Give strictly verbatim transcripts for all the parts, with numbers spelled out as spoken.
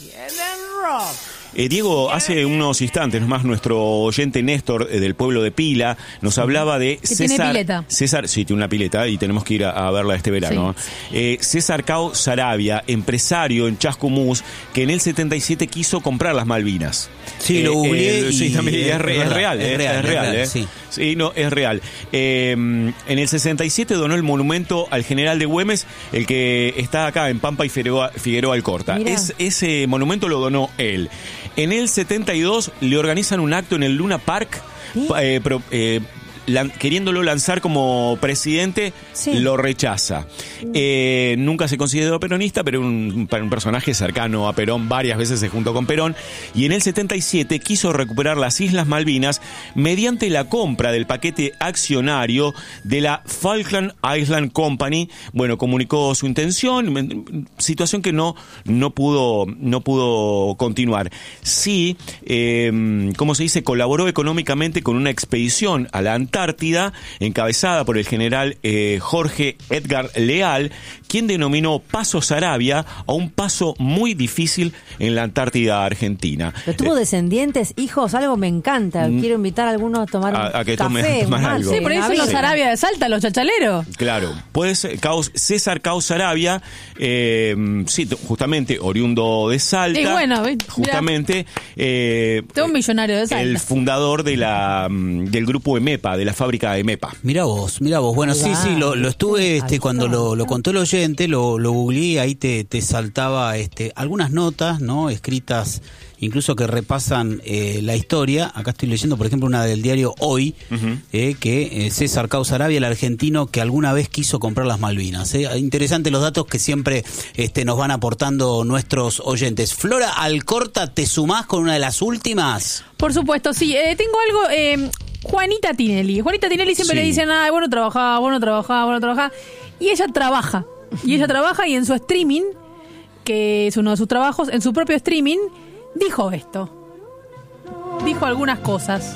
Eh, Diego, hace unos instantes nomás nuestro oyente Néstor eh, del pueblo de Pila nos hablaba de que César. Tiene pileta. César, sí, tiene una pileta y tenemos que ir a, a verla este verano. Sí. Eh, César Cao Sarabia, empresario en Chascomús, que en el setenta y siete quiso comprar las Malvinas. Sí, lo googleé eh, y sí, también es, es re- es verdad, real, es eh, real, es es real, real, eh. sí. Sí, no, es real. Eh, en el sesenta y siete donó el monumento al general de Güemes, el que está acá en Pampa y Figueroa, Figueroa Alcorta. Es, ese monumento lo donó él. En el setenta y dos le organizan un acto en el Luna Park, ¿Sí? eh, pro, eh, lan, queriéndolo lanzar como presidente, sí. lo rechaza. Eh, nunca se consideró peronista, pero un, un personaje cercano a Perón, varias veces se juntó con Perón, y en el setenta y siete quiso recuperar las Islas Malvinas mediante la compra del paquete accionario de la Falkland Island Company. Bueno, comunicó su intención, situación que no, no pudo, no pudo continuar. Sí, eh, como se dice, colaboró económicamente con una expedición a la Antártida, encabezada por el general eh, Jorge Edgar Leal, quien denominó Paso Sarabia a un paso muy difícil en la Antártida argentina. Pero tuvo descendientes, hijos, algo me encanta. Quiero invitar a algunos a tomar A- a que café, tome- un tomar mate, algo. Sí, por ahí una son los birra. Sarabia de Salta, los chachaleros. Claro, pues Caos, César Cao Sarabia, eh, sí, t- justamente oriundo de Salta, Y bueno, ¿ves? justamente eh, Todo un millonario de Salta. el fundador de la mm, del grupo EMEPA, de la fábrica EMEPA. Mirá vos, mirá vos. Bueno, Ahí sí, va. sí, lo, lo estuve, este, Ahí cuando está. lo, lo contó el oyente, lo, lo googleé, ahí te, te saltaba este, algunas notas, ¿no? Escritas, incluso que repasan eh, la historia. Acá estoy leyendo, por ejemplo, una del diario Hoy, Ujú. eh, que eh, César Cao Sarabia, el argentino que alguna vez quiso comprar las Malvinas. Eh. Interesantes los datos que siempre este, nos van aportando nuestros oyentes. Flora Alcorta, ¿te sumás con una de las últimas? Por supuesto, sí. Eh, tengo algo... Eh, Juanita Tinelli. Juanita Tinelli siempre Sí. le dicen, ah, bueno, trabajaba, bueno, trabajaba, bueno, trabajaba. Y ella trabaja. Y ella trabaja y en su streaming, que es uno de sus trabajos, en su propio streaming, dijo esto. Dijo algunas cosas.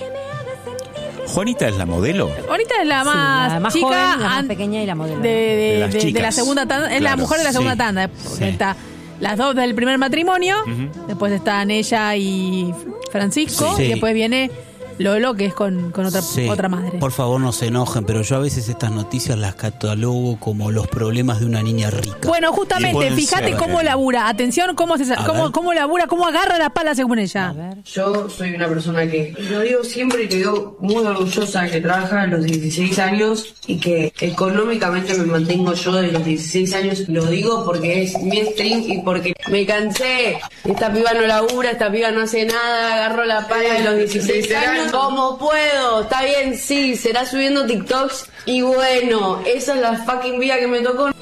Juanita es la modelo. Ahorita es la Sí, más, la más chica, joven, la más an- pequeña y la modelo. de, de- De las de- de chicas. la segunda tanda. Es la Claro, mujer de la segunda sí. tanda. Porque Sí. está las dos del primer matrimonio, Ujú. después están ella y Francisco, Sí. y después viene Lolo, que es con, con otra, Sí. otra madre. Por favor, no se enojen, pero yo a veces estas noticias las catalogo como los problemas de una niña rica. Bueno, Y justamente, pueden fíjate ser, cómo eh. labura. Atención, cómo, se, A cómo, ver. cómo labura, cómo agarra la pala según A ella. ver. Yo soy una persona que, lo digo siempre y que digo muy orgullosa, que trabaja a los dieciséis años y que económicamente me mantengo yo de los dieciséis años. Lo digo porque es mi stream y porque me cansé. Esta piba no labura, esta piba no hace nada, agarro la pala de los dieciséis años como puedo. Está bien, sí, será subiendo TikToks y bueno, esa es la fucking vida que me tocó.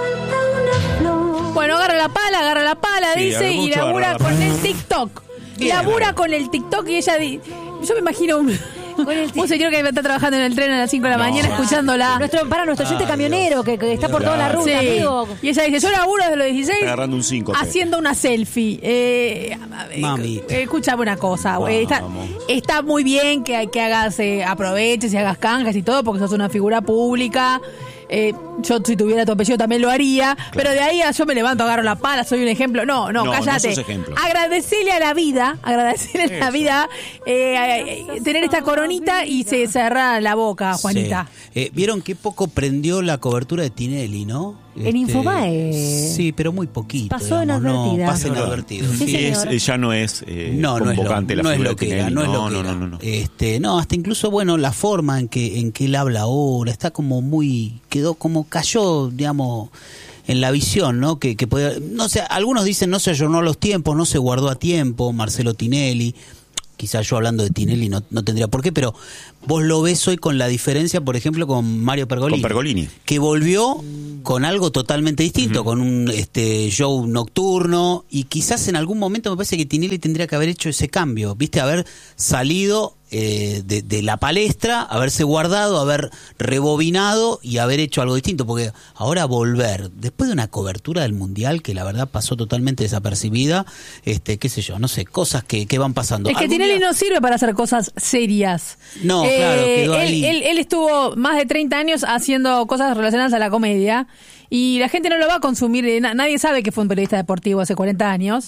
Bueno, agarra la pala, agarra la pala, Sí, dice, y mucho labura agarra la con pala. el TikTok. Bien. Labura con el TikTok y ella... di- Yo me imagino un, el un señor que está trabajando en el tren a las cinco de la No. mañana escuchándola. Nuestro, para nuestro oyente Ay, camionero que, que está por toda la Claro. ruta, Sí. amigo. Y ella dice, yo laburo desde los dieciséis Está agarrando un síncope. haciendo una selfie. Eh, Mami. eh, escúchame una cosa, güey. Está, Vamos. está muy bien que, que hagas, eh, aproveches y hagas canjes y todo, porque sos una figura pública. Eh, yo si tuviera tu apellido también lo haría, pero de ahí a yo me levanto, agarro la pala, soy un ejemplo. No, no, No, no cállate. sos ejemplo. Agradecele a la vida, agradecele a la Eso. vida eh, eh, tener esta coronita y se cerra la boca, Juanita. Sí. Eh, Vieron qué poco prendió la cobertura de Tinelli, ¿no? En Infobae. Sí, pero muy poquito. Pasó digamos, inadvertida. No, pasa Claro. inadvertido. Sí, Sí, es, señor. eh, ya no es eh, No, no es lo, convocante la no es figura lo que de era, Tinelli. no es lo no, que no, era. no, no, no. Este, no, hasta incluso, bueno, la forma en que en que él habla ahora está como muy, quedó como cayó, digamos, en la visión, ¿no? Que, que podía, no sé, algunos dicen no se ayornó a los tiempos, no se guardó a tiempo, Marcelo Tinelli. Quizás yo hablando de Tinelli no, no tendría por qué, pero vos lo ves hoy con la diferencia, por ejemplo, con Mario Pergolini. Con Pergolini. Que volvió con algo totalmente distinto, Ujú. con un este show nocturno, y quizás en algún momento me parece que Tinelli tendría que haber hecho ese cambio, viste, haber salido eh, de, de la palestra, haberse guardado, haber rebobinado y haber hecho algo distinto, porque ahora volver, después de una cobertura del Mundial que la verdad pasó totalmente desapercibida, este qué sé yo, no sé, cosas que, que van pasando. Es que ¿Algún Tinelli día- no sirve para hacer cosas serias. No, claro, quedó él, ahí. Él, él estuvo más de treinta años haciendo cosas relacionadas a la comedia y la gente no lo va a consumir. eh, na- Nadie sabe que fue un periodista deportivo hace cuarenta años.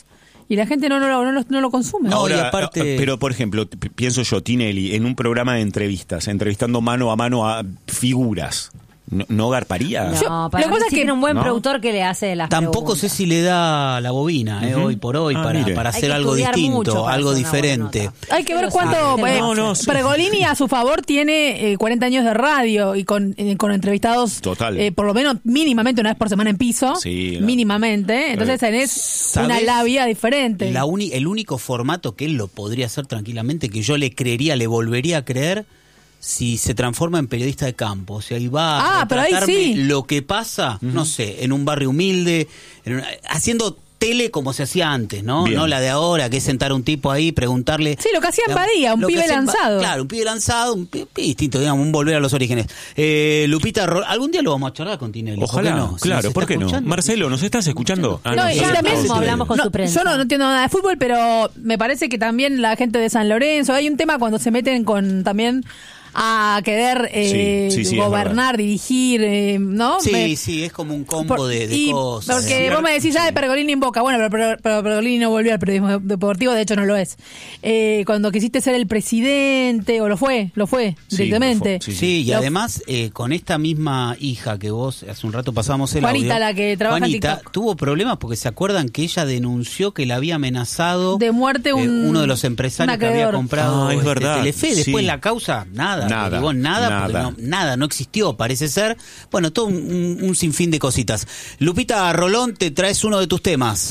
Y la gente no, no, lo, no, lo, no lo consume. No, Ahora, y aparte- pero por ejemplo, p- pienso yo, Tinelli, en un programa de entrevistas, entrevistando mano a mano a figuras, ¿no, no garparía? No, Yo- para lo que mí pasa es sí que- tiene un buen ¿no? productor que le hace las Tampoco sé preguntas. si le da la bobina, eh, Ujú. hoy por hoy, Ah, para, mire. para Hay hacer que algo estudiar mucho distinto, para algo hacer una buena diferente. nota. Hay que ver Lo cuánto. sabe. eh, No, no, sí. Pergolini a su favor tiene eh, cuarenta años de radio y con, eh, con entrevistados. Total. eh, por lo menos mínimamente una vez por semana en piso. Sí, no. Mínimamente. Entonces tenés una ¿Sabés? labia diferente. La uni- el único formato que él lo podría hacer tranquilamente, que yo le creería, le volvería a creer, si se transforma en periodista de campo. O sea, y va a Ah, pero ahí retratarme sí. lo que pasa, no sé, en un barrio humilde, en una- haciendo tele como se hacía antes, ¿no? Bien. No la de ahora, que es sentar a un tipo ahí, preguntarle... Sí, lo que hacía en La- Badía, un lo que pibe hacía en Ba- lanzado. Claro, un pibe lanzado, un pibe distinto, digamos, un volver a los orígenes. Eh, Lupita, Ro- algún día lo vamos a charlar con Tinelli. ¿por Ojalá, qué no? Si claro, nos ¿por está qué no? escuchando. Marcelo, ¿nos estás escuchando? Ah, No, no, y sí, también sí, mismo sí. hablamos con No, su prensa. yo no, no entiendo nada de fútbol, pero me parece que también la gente de San Lorenzo, hay un tema cuando se meten con también a querer eh, Sí, sí, sí, es gobernar, dirigir, eh, ¿no? Sí, Me- sí, es como un combo por- de, de y cosas. Porque vos me decís, ah, de Pergolini en Boca. Bueno, pero, pero, pero Pergolini no volvió al periodismo deportivo, de hecho no lo es. Eh, cuando quisiste ser el presidente, o lo fue, lo fue, Sí, directamente. lo fue, sí, Sí, y Lo- además eh, con esta misma hija que vos hace un rato pasamos el Juanita, audio, la que trabaja en Juanita, TikTok. tuvo problemas porque se acuerdan que ella denunció que le había amenazado De muerte un- eh, uno de los empresarios un que había acreedor. comprado Ah, es este, verdad, Telefe. Después sí. la causa, nada, Nada, derivó en nada, nada. porque no, nada, no existió, parece ser. Bueno, todo un, un- un sinfín de cositas. Lupita Rolón, te traes uno de tus temas.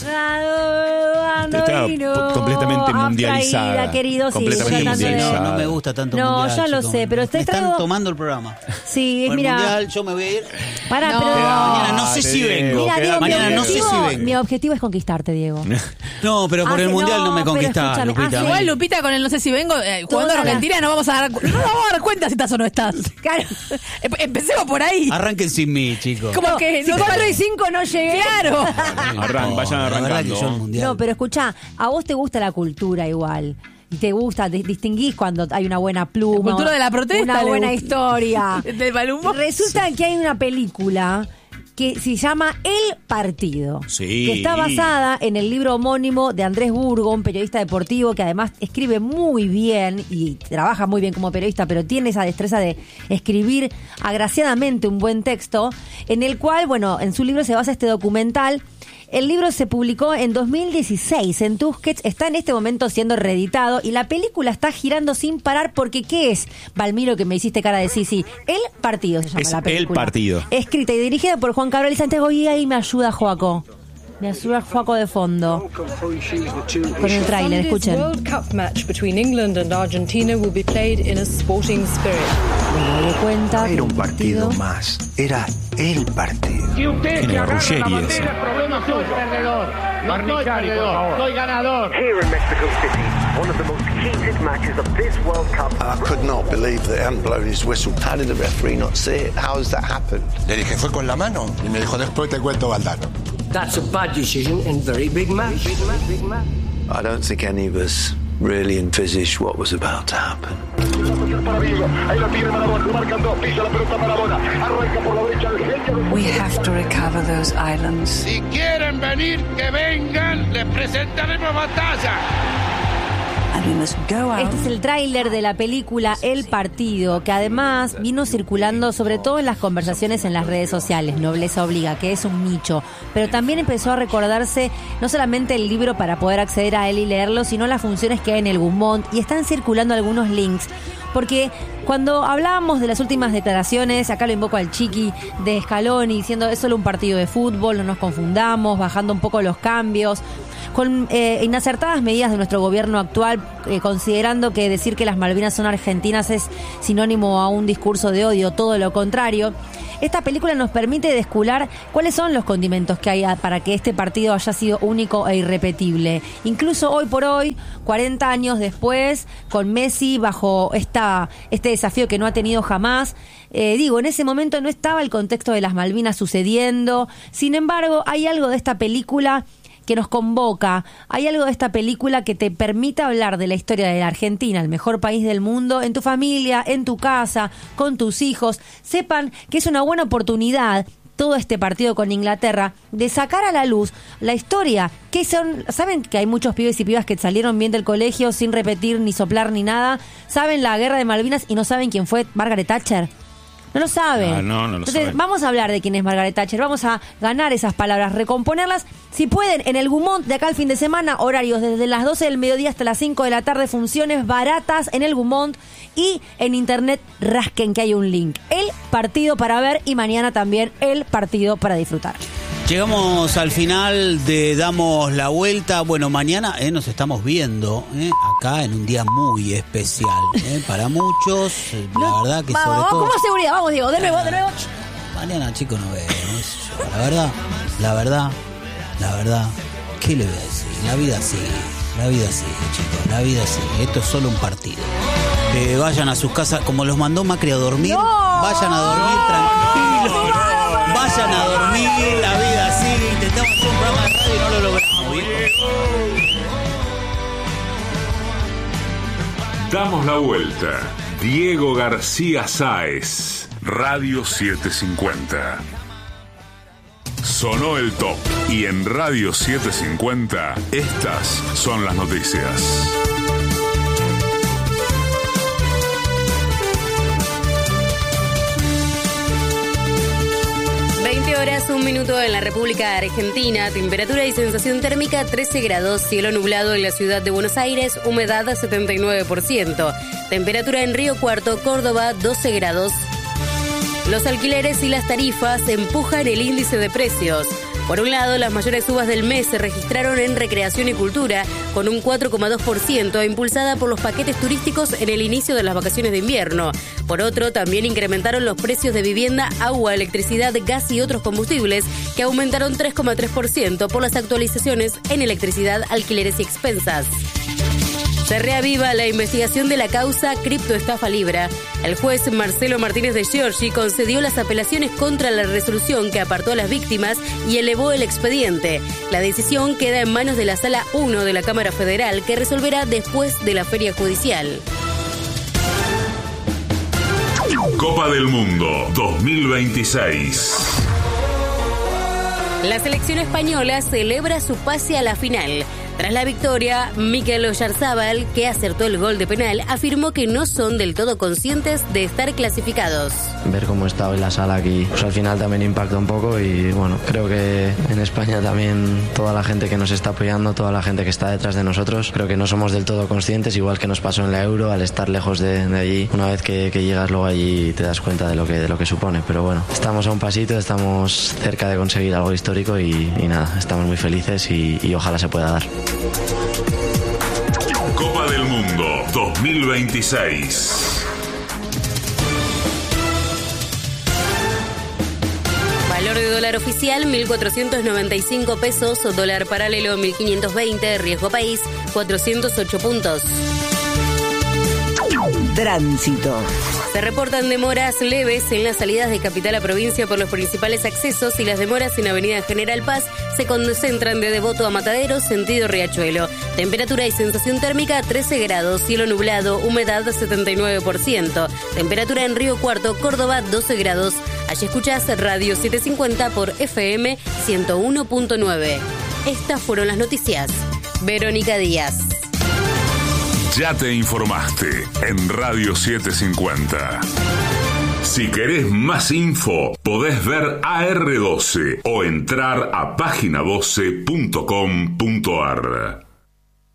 Está po- completamente mundializada. Abstraída, querido, sí, Completamente tratando de- mundializada. No, no me gusta tanto No, mundial, ya lo chicos. sé, pero Me te están traigo- tomando el programa. Sí, Por el mira. mundial, yo me voy a ir. Pará, No. pero. Mañana no sé te si digo, vengo. Mira, Diego, mi Mañana no sé si objetivo, vengo. mi objetivo es conquistarte, Diego. No, pero por Ah, el sí, mundial no, no, me pero conquistás, escúchame, Lupita. ah, sí. Igual Lupita con el no sé si vengo, eh, jugando Toda a la- Argentina no vamos a dar, no nos vamos a dar cuenta si estás o no estás. Claro. Em- Empecemos por ahí. Arranquen sin mí, chicos. Como que Si no cuatro y cinco no llegué. Claro. Arran- vayan La verdad que arrancando. yo el mundial. No, pero escuchá, a vos te gusta la cultura igual. Y te gusta, di- distinguís cuando hay una buena pluma. La cultura de la protesta Una le buena gusta. historia. Del mal humor. Resulta que hay una película que se llama El Partido, Sí. que está basada en el libro homónimo de Andrés Burgo, un periodista deportivo que además escribe muy bien y trabaja muy bien como periodista, pero tiene esa destreza de escribir agraciadamente un buen texto, en el cual, bueno, en su libro se basa este documental. El libro se publicó en dos mil dieciséis en Tusquets, está en este momento siendo reeditado y la película está girando sin parar porque ¿qué es? Valmiro, que me hiciste cara de sí, sí. El Partido se llama Es la El película. Partido. Escrita y dirigida por Juan Cabral y Santiago y ahí me ayuda Joaco. Me ayuda Joaco de fondo. Con el tráiler, Sunday's escuchen. World Cup match between England and Argentina will be played in a sporting spirit. Me doy cuenta que Era un el partido más, era el partido. ¿Quién era Ruggeri ese? Here in Mexico City, one of the most heated matches of this World Cup. I could not believe that he hadn't blown his whistle. How did the referee not see it? How has that happened? Le dije, fue con la mano. Y me dijo, después te cuento, Valdano. That's a bad decision in very big match. Big match, big match. I don't think any of us really envisaged what was about to happen. We have to recover those islands. Si quieren venir, que vengan, les presentaremos batalla. And we must go out. Este es el tráiler de la película El Partido, que además vino circulando sobre todo en las conversaciones en las redes sociales, Nobleza Obliga, que es un nicho, pero también empezó a recordarse no solamente el libro para poder acceder a él y leerlo, sino las funciones que hay en el Gumont, y están circulando algunos links, porque cuando hablábamos de las últimas declaraciones, acá lo invoco al Chiqui de Scaloni, diciendo es solo un partido de fútbol, no nos confundamos, bajando un poco los cambios, con eh, inacertadas medidas de nuestro gobierno actual, eh, considerando que decir que las Malvinas son argentinas es sinónimo a un discurso de odio, todo lo contrario. Esta película nos permite descular cuáles son los condimentos que hay a- para que este partido haya sido único e irrepetible. Incluso hoy por hoy, cuarenta años después, con Messi bajo esta, este desafío que no ha tenido jamás, eh, digo, en ese momento no estaba el contexto de las Malvinas sucediendo. Sin embargo, hay algo de esta película que nos convoca, hay algo de esta película que te permite hablar de la historia de la Argentina, el mejor país del mundo, en tu familia, en tu casa, con tus hijos. Sepan que es una buena oportunidad todo este partido con Inglaterra, de sacar a la luz la historia. Que son, ¿saben que hay muchos pibes y pibas que salieron bien del colegio sin repetir ni soplar ni nada? ¿Saben la guerra de Malvinas y no saben quién fue Margaret Thatcher? No lo saben. Ah, no, no lo Entonces, saben. vamos a hablar de quién es Margaret Thatcher. Vamos a ganar esas palabras, recomponerlas. Si pueden, en el Gumont de acá al fin de semana, horarios desde las doce del mediodía hasta las cinco de la tarde, funciones baratas en el Gumont y en internet rasquen que hay un link. El partido para ver y mañana también el partido para disfrutar. Llegamos al final de Damos la Vuelta. Bueno, mañana eh, nos estamos viendo eh, acá en un día muy especial eh, para muchos. Eh, la No, verdad que vamos, sobre vamos, todo... como seguridad, vamos Diego, de nuevo, de nuevo. Mañana, chicos, no vemos. La verdad, la verdad, la verdad, ¿qué le voy a decir? La vida sigue, la vida sigue, chicos, la vida sigue. Esto es solo un partido. Que vayan a sus casas, como los mandó Macri a dormir, No, vayan a dormir tranquilos. no, no, no, no. Vayan a dormir, la vida sigue. Intentamos hacer un programa de radio y no lo logramos, viejo. Damos la vuelta. Diego García Sáez, Radio setecientos cincuenta. Sonó el top y en Radio setecientos cincuenta estas son las noticias. veinte horas, un minuto en la República Argentina. Temperatura y sensación térmica trece grados. Cielo nublado en la ciudad de Buenos Aires. Humedad setenta y nueve por ciento. Temperatura en Río Cuarto, Córdoba, doce grados. Los alquileres y las tarifas empujan el índice de precios. Por un lado, las mayores subas del mes se registraron en recreación y cultura, con un cuatro coma dos por ciento, impulsada por los paquetes turísticos en el inicio de las vacaciones de invierno. Por otro, también incrementaron los precios de vivienda, agua, electricidad, gas y otros combustibles, que aumentaron tres coma tres por ciento por las actualizaciones en electricidad, alquileres y expensas. Se reaviva la investigación de la causa criptoestafa Libra. El juez Marcelo Martínez de Giorgi concedió las apelaciones contra la resolución que apartó a las víctimas y elevó el expediente. La decisión queda en manos de la Sala uno de la Cámara Federal, que resolverá después de la feria judicial. Copa del Mundo dos mil veintiséis. La selección española celebra su pase a la final. Tras la victoria, Mikel Oyarzabal, que acertó el gol de penal, afirmó que no son del todo conscientes de estar clasificados. Ver cómo está hoy la sala aquí, pues al final también impacta un poco y bueno, creo que en España también toda la gente que nos está apoyando, toda la gente que está detrás de nosotros, creo que no somos del todo conscientes, igual que nos pasó en la Euro, al estar lejos de, de allí, una vez que, que llegas luego allí te das cuenta de lo que, de lo que supone, pero bueno, estamos a un pasito, estamos cerca de conseguir algo histórico y, y nada, estamos muy felices y, y ojalá se pueda dar. Copa del Mundo dos mil veintiséis. Valor de dólar oficial mil cuatrocientos noventa y cinco pesos, dólar paralelo mil quinientos veinte, riesgo país cuatrocientos ocho puntos. Tránsito. Se reportan demoras leves en las salidas de capital a provincia por los principales accesos y las demoras en Avenida General Paz se concentran de Devoto a Mataderos, sentido Riachuelo. Temperatura y sensación térmica trece grados, cielo nublado, humedad setenta y nueve por ciento. Temperatura en Río Cuarto, Córdoba doce grados. Allí escuchás Radio setecientos cincuenta por F M ciento uno punto nueve. Estas fueron las noticias. Verónica Díaz. Ya te informaste en Radio setecientos cincuenta. Si querés más info, podés ver A R doce o entrar a página doce punto com punto ar.